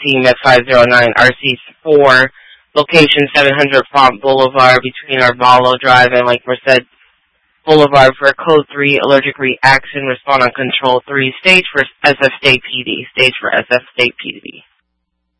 team at 509 RC4, location 700 Font Boulevard between Arvalo Drive and Lake Merced Boulevard for Code 3 allergic reaction. Respond on Control 3. Stage for SF State PD.